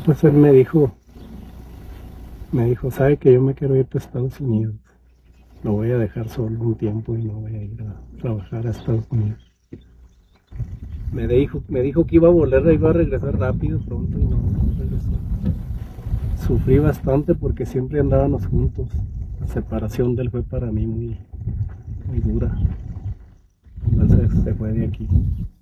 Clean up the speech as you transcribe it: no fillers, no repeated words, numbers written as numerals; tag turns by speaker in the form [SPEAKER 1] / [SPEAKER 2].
[SPEAKER 1] Pues él me dijo, sabe que yo me quiero ir para Estados Unidos. Lo voy a dejar solo un tiempo y no voy a ir a trabajar a Estados Unidos. Me dijo que iba a volver, iba a regresar rápido, pronto, y no regresó. Sufrí bastante porque siempre andábamos juntos. La separación de él fue para mí muy dura. Entonces se fue de aquí.